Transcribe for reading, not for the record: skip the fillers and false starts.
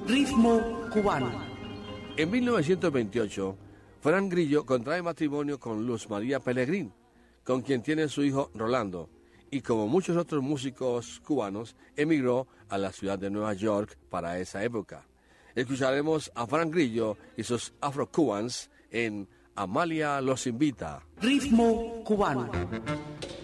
Ritmo cubano. En 1928, Fran Grillo contrae matrimonio con Luz María Pellegrín, con quien tiene su hijo Rolando, y como muchos otros músicos cubanos, emigró a la ciudad de Nueva York para esa época. Escucharemos a Fran Grillo y sus Afro-Cubans en Amalia los invita. Ritmo cubano.